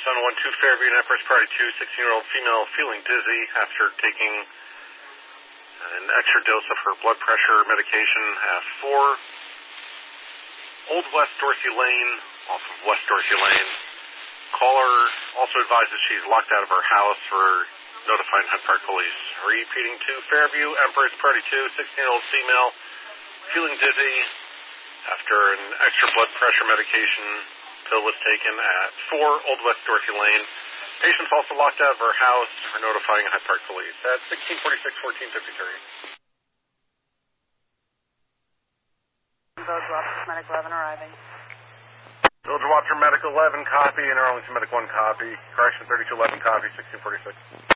Sun 1-2 Fairview, Empress Party 2, 16-year-old female feeling dizzy after taking an extra dose of her blood pressure medication at 4 Old West Dorsey Lane, off of West Dorsey Lane. Caller also advises she's locked out of her house for notifying Hyde Park Police. Repeating to Fairview, Empress Party 2, 16-year-old female feeling dizzy after an extra blood pressure medication pill was taken at 4 Old West Dorsey Lane. Patient's also locked out of her house for notifying Hyde Park Police at 1646-1453. Village Wapner Medic 11 arriving. Village Wapner Medic 11 copy and Arlington Medic 1 copy. Correction 3211 copy, 1646.